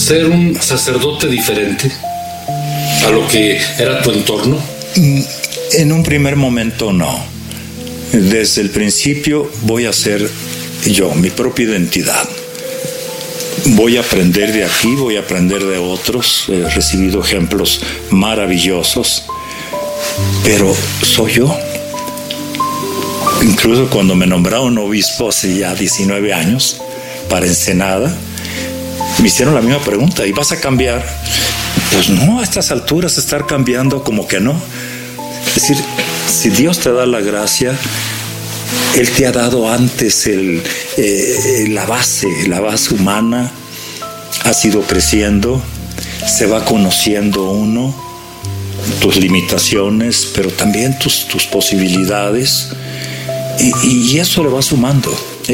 ser un sacerdote diferente a lo que era tu entorno? En un primer momento no. Desde el principio voy a ser yo, mi propia identidad. Voy a aprender de aquí, voy a aprender de otros. He recibido ejemplos maravillosos, pero soy yo. Incluso cuando me nombraron obispo hace ya 19 años para Ensenada, me hicieron la misma pregunta: ¿y vas a cambiar? Pues no, a estas alturas estar cambiando como que no. Es decir, si Dios te da la gracia, Él te ha dado antes la base humana, has ido creciendo, se va conociendo uno, tus limitaciones, pero también tus posibilidades, y eso le va sumando,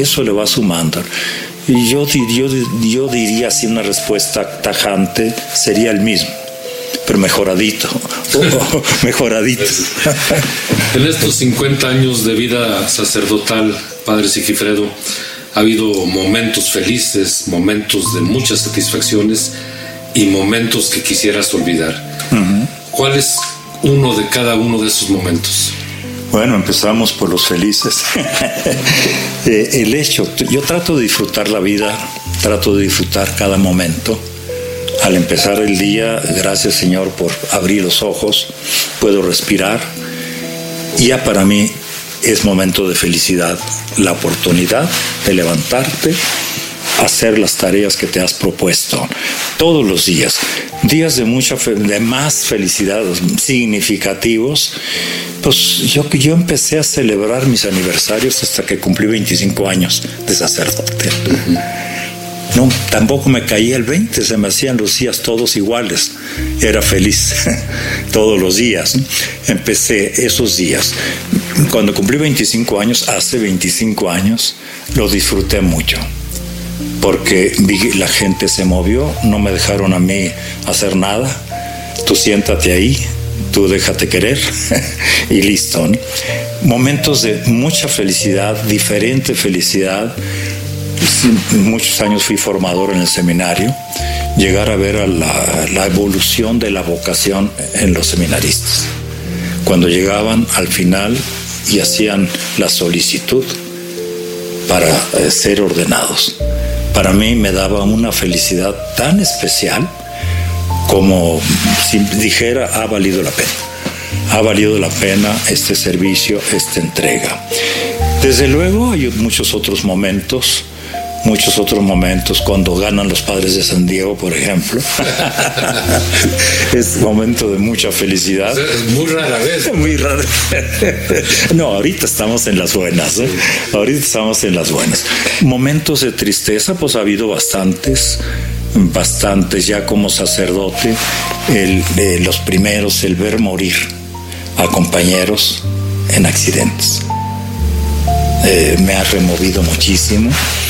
Y yo diría, así una respuesta tajante, sería el mismo, pero mejoradito. En estos 50 años de vida sacerdotal, Padre Sigifredo, ha habido momentos felices, momentos de muchas satisfacciones y momentos que quisieras olvidar. Uh-huh. ¿Cuál es uno de cada uno de esos momentos? Bueno, empezamos por los felices. Yo trato de disfrutar la vida, trato de disfrutar cada momento. Al empezar el día, gracias Señor por abrir los ojos, puedo respirar. Ya para mí es momento de felicidad, la oportunidad de levantarte, hacer las tareas que te has propuesto todos los días. Días de más felicidad, significativos. Pues yo empecé a celebrar mis aniversarios hasta que cumplí 25 años de sacerdote. No, tampoco me caía el 20, se me hacían los días todos iguales. Era feliz todos los días. Empecé esos días. Cuando cumplí 25 años, hace 25 años, lo disfruté mucho. Porque la gente se movió, no me dejaron a mí hacer nada. Tú siéntate ahí, tú déjate querer y listo, ¿no? Momentos de mucha felicidad, diferente felicidad. Muchos años fui formador en el seminario. Llegar a ver la evolución de la vocación en los seminaristas. Cuando llegaban al final y hacían la solicitud para ser ordenados. Para mí me daba una felicidad tan especial como si dijera: ha valido la pena. Ha valido la pena este servicio, esta entrega. Desde luego hay muchos otros momentos cuando ganan los Padres de San Diego, por ejemplo. Es momento de mucha felicidad. Es muy rara vez. Muy rara. No, ahorita estamos en las buenas, ¿eh? Ahorita estamos en las buenas. Momentos de tristeza, pues ha habido bastantes ya como sacerdote. Los primeros, el ver morir a compañeros en accidentes. Me ha removido muchísimo.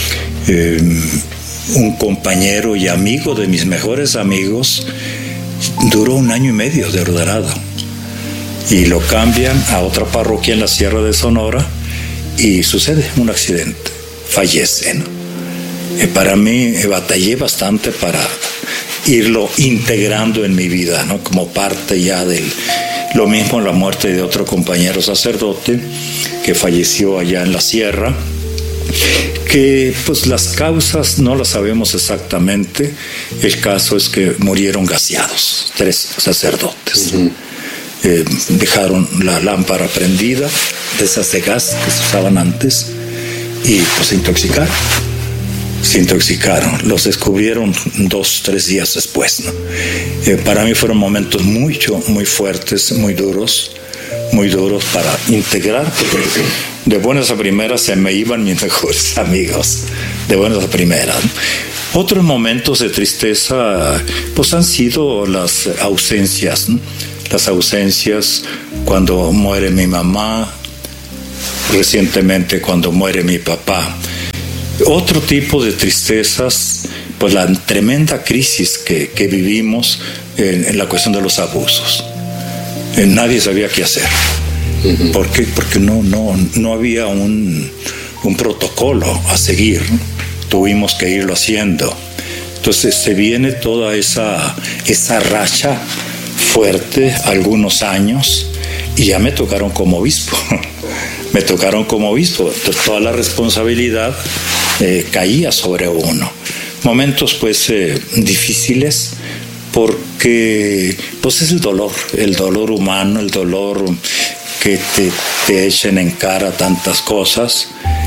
Un compañero y amigo de mis mejores amigos duró 1 año y medio de ordenado y lo cambian a otra parroquia en la Sierra de Sonora y sucede un accidente, fallece, ¿no? Para mí batallé bastante para irlo integrando en mi vida, ¿no? Como parte ya lo mismo la muerte de otro compañero sacerdote que falleció allá en la Sierra, que pues las causas no las sabemos exactamente. El caso es que murieron gaseados 3 sacerdotes. Uh-huh. Dejaron la lámpara prendida, de esas de gas que se usaban antes, y pues se intoxicaron. Los descubrieron 2-3 días después, ¿no? Para mí fueron momentos muy fuertes, muy duros para integrar, porque de buenas a primeras se me iban mis mejores amigos, de buenas a primeras. Otros momentos de tristeza pues han sido las ausencias, ¿no? Las ausencias cuando muere mi mamá, recientemente cuando muere mi papá. Otro tipo de tristezas, pues la tremenda crisis que vivimos en la cuestión de los abusos. Nadie sabía qué hacer. Uh-huh. ¿Por qué? Porque no había un protocolo a seguir. Tuvimos que irlo haciendo. Entonces se viene toda esa racha fuerte, algunos años, y ya me tocaron como obispo. Me tocaron como obispo. Entonces toda la responsabilidad caía sobre uno. Momentos pues difíciles, porque pues es el dolor humano, el dolor que te echen en cara tantas cosas,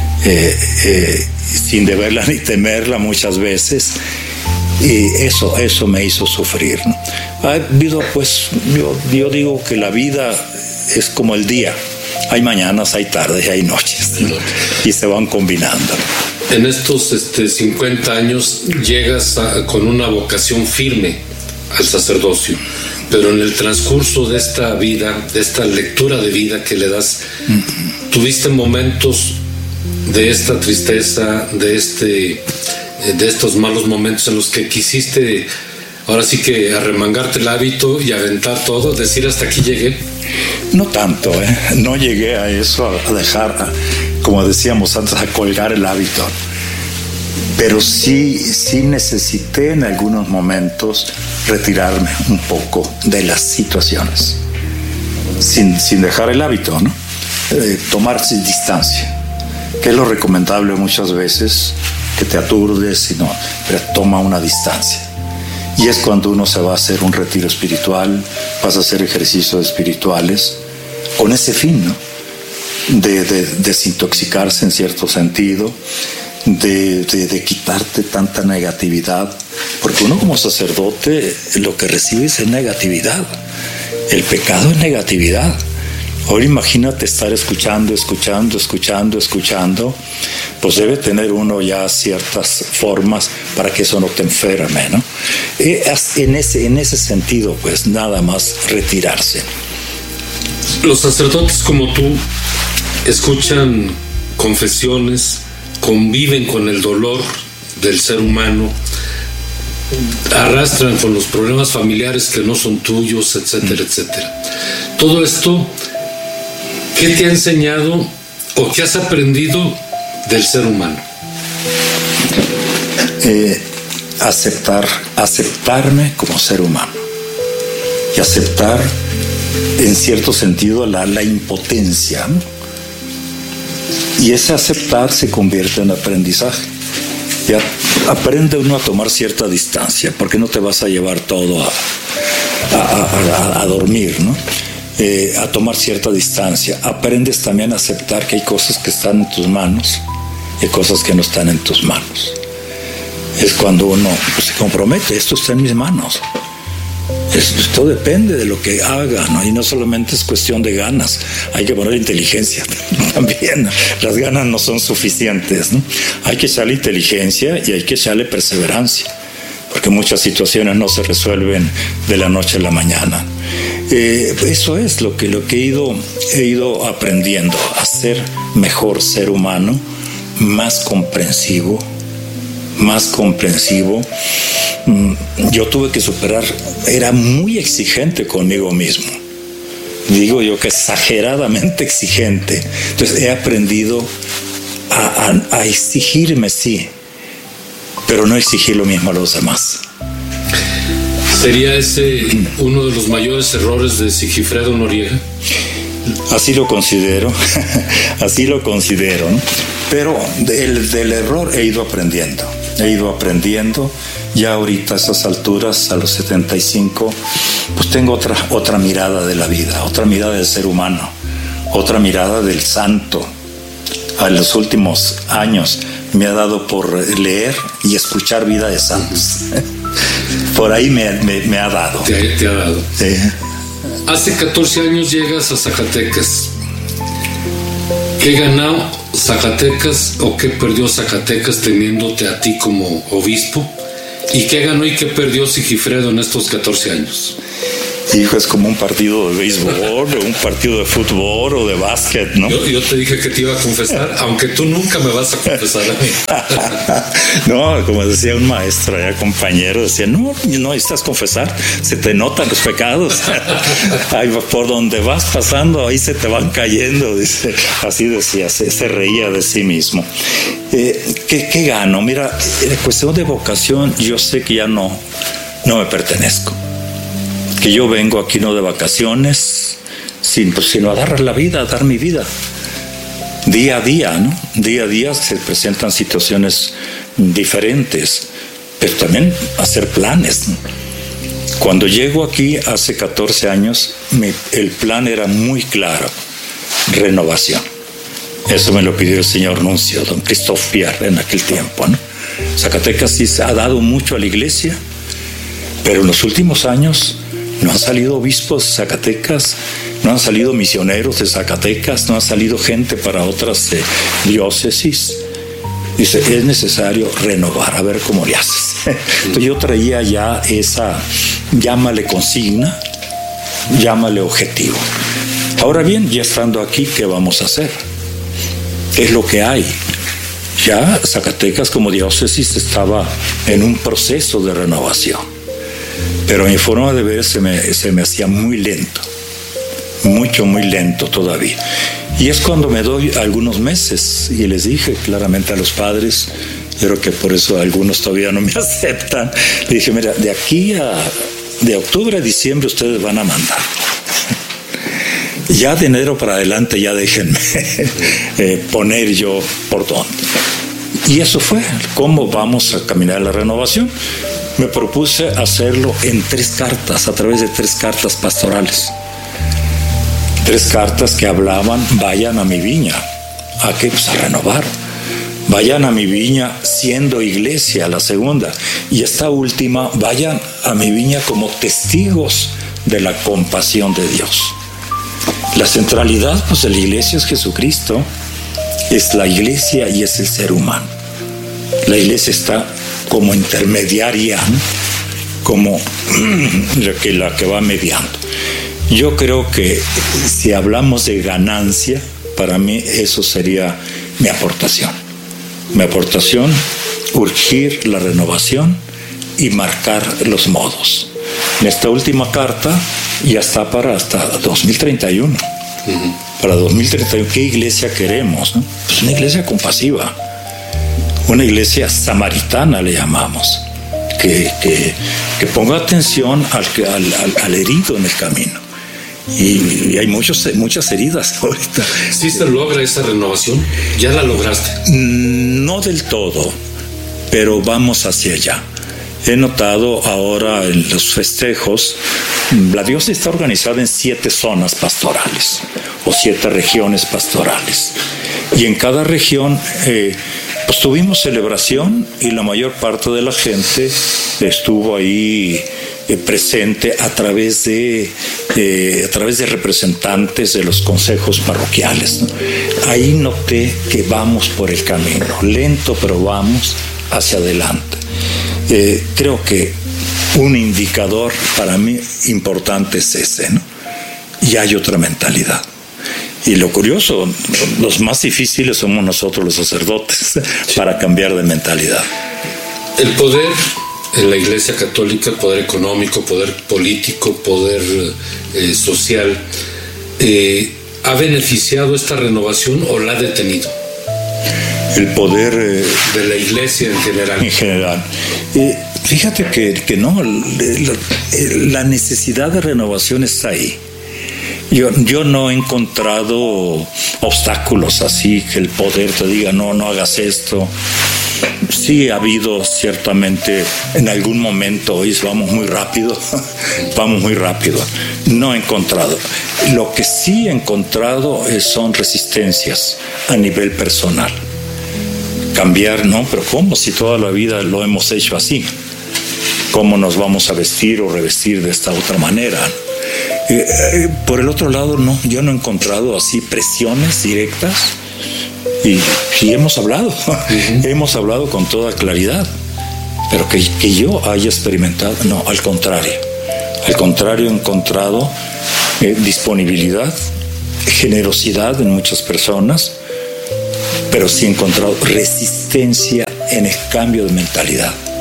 sin deberla ni temerla muchas veces, y eso me hizo sufrir, ¿no? Ha habido pues, yo digo que la vida es como el día, hay mañanas, hay tardes, hay noches, ¿no? Y se van combinando. En estos 50 años llegas con una vocación firme al sacerdocio, pero en el transcurso de esta vida, de esta lectura de vida que le das, tuviste momentos de esta tristeza, de estos malos momentos en los que quisiste, ahora sí que arremangarte el hábito y aventar todo, decir hasta aquí llegué. No tanto, no llegué a eso, a dejar, como decíamos antes, a colgar el hábito. Pero sí necesité en algunos momentos retirarme un poco de las situaciones, sin dejar el hábito, ¿no? Tomarse distancia, que es lo recomendable muchas veces, que te aturdes, pero toma una distancia. Y es cuando uno se va a hacer un retiro espiritual, vas a hacer ejercicios espirituales, con ese fin, ¿no? De desintoxicarse en cierto sentido, de quitarte tanta negatividad, porque uno como sacerdote lo que recibe es negatividad. El pecado es negatividad. Ahora imagínate estar escuchando, pues debe tener uno ya ciertas formas para que eso no te enferme, ¿no? En ese sentido, pues nada más retirarse. Los sacerdotes como tú escuchan confesiones, conviven con el dolor del ser humano, arrastran con los problemas familiares que no son tuyos, etcétera, etcétera. Todo esto, ¿qué te ha enseñado o qué has aprendido del ser humano? Aceptarme como ser humano y aceptar en cierto sentido la impotencia, ¿no? Y ese aceptar se convierte en aprendizaje. Ya aprende uno a tomar cierta distancia, porque no te vas a llevar todo a dormir, ¿no? A tomar cierta distancia. Aprendes también a aceptar que hay cosas que están en tus manos y hay cosas que no están en tus manos. Es cuando uno se compromete, esto está en mis manos. Esto depende de lo que haga, ¿no? Y no solamente es cuestión de ganas, hay que poner inteligencia también. Las ganas no son suficientes, ¿no? Hay que echarle inteligencia y hay que echarle perseverancia, porque muchas situaciones no se resuelven de la noche a la mañana. Eso es lo que he ido aprendiendo, a ser mejor ser humano, más comprensivo. Yo tuve que superar, era muy exigente conmigo mismo, digo yo que exageradamente exigente. Entonces he aprendido a exigirme, sí, pero no exigir lo mismo a los demás. ¿Sería ese uno de los mayores errores de Sigifredo Noriega? Así lo considero, ¿no? Pero del error he ido aprendiendo. Ya ahorita a esas alturas, a los 75, pues tengo otra mirada de la vida, otra mirada del ser humano, otra mirada del santo. En los últimos años me ha dado por leer y escuchar vida de santos. Por ahí me ha dado. Te ha dado. Sí. Hace 14 años llegas a Zacatecas. ¿Qué ganó Zacatecas o qué perdió Zacatecas teniéndote a ti como obispo? ¿Y qué ganó y qué perdió Sigifredo en estos 14 años? Hijo, es como un partido de béisbol, o un partido de fútbol o de básquet, ¿no? Yo te dije que te iba a confesar, aunque tú nunca me vas a confesar a mí. No, como decía un maestro allá, compañero, decía, no necesitas confesar, se te notan los pecados. Ahí por donde vas pasando, ahí se te van cayendo, dice. Así decía, se reía de sí mismo. ¿Qué gano? Mira, en cuestión de vocación, yo sé que ya no me pertenezco. Que yo vengo aquí no de vacaciones, sino a dar la vida, a dar mi vida. Día a día, ¿no? Día a día se presentan situaciones diferentes, pero también hacer planes, ¿no? Cuando llego aquí hace 14 años, el plan era muy claro: renovación. Eso me lo pidió el señor nuncio, don Christophe Pierre, en aquel tiempo, ¿no? Zacatecas sí ha dado mucho a la iglesia, pero en los últimos años no han salido obispos de Zacatecas, no han salido misioneros de Zacatecas, no ha salido gente para otras diócesis. Dice, es necesario renovar, a ver cómo le haces. Entonces yo traía ya esa, llámale consigna, llámale objetivo. Ahora bien, ya estando aquí, ¿qué vamos a hacer? Es lo que hay. Ya Zacatecas como diócesis estaba en un proceso de renovación. Pero mi forma de ver se me hacía muy lento, muy lento todavía. Y es cuando me doy algunos meses y les dije claramente a los padres, creo que por eso algunos todavía no me aceptan, le dije, mira, de octubre a diciembre ustedes van a mandar. Ya de enero para adelante ya déjenme poner yo por dónde. Y eso fue cómo vamos a caminar la renovación. Me propuse hacerlo en 3 cartas, a través de 3 cartas pastorales. 3 cartas que hablaban, vayan a mi viña. ¿A qué? Pues a renovar. Vayan a mi viña siendo iglesia, la segunda. Y esta última, vayan a mi viña como testigos de la compasión de Dios. La centralidad, pues, de la iglesia es Jesucristo, es la iglesia y es el ser humano. La iglesia está como intermediaria, como la que va mediando. Yo creo que si hablamos de ganancia, para mí eso sería mi aportación. Mi aportación, urgir la renovación y marcar los modos. En esta última carta ya está para hasta 2031. Para 2031, ¿qué iglesia queremos, no? Pues una iglesia compasiva. Una iglesia samaritana le llamamos, que ponga atención al herido en el camino. Y hay muchas heridas ahorita. ¿Sí se logra esa renovación? ¿Ya la lograste? No del todo, pero vamos hacia allá. He notado ahora en los festejos, la diócesis está organizada en 7 zonas pastorales o 7 regiones pastorales. Y en cada región pues tuvimos celebración y la mayor parte de la gente estuvo ahí presente a través de representantes de los consejos parroquiales, ¿no? Ahí noté que vamos por el camino, lento pero vamos hacia adelante. Creo que un indicador para mí importante es ese, ¿no? Y hay otra mentalidad. Y lo curioso, los más difíciles somos nosotros los sacerdotes para cambiar de mentalidad. El poder en la Iglesia Católica, poder económico, poder político, poder social, ¿ha beneficiado esta renovación o la ha detenido? El poder de la Iglesia en general. En general. Fíjate que no, la necesidad de renovación está ahí. Yo no he encontrado obstáculos así que el poder te diga no hagas esto. Sí ha habido ciertamente en algún momento, vamos muy rápido. No he encontrado. Lo que sí he encontrado son resistencias a nivel personal. Cambiar, no, pero ¿cómo? Si toda la vida lo hemos hecho así. ¿Cómo nos vamos a vestir o revestir de esta otra manera? Por el otro lado, no, yo no he encontrado así presiones directas y hemos hablado, hemos hablado con toda claridad, pero que yo haya experimentado, no, al contrario, Al contrario, he encontrado disponibilidad, generosidad en muchas personas, pero sí he encontrado resistencia en el cambio de mentalidad.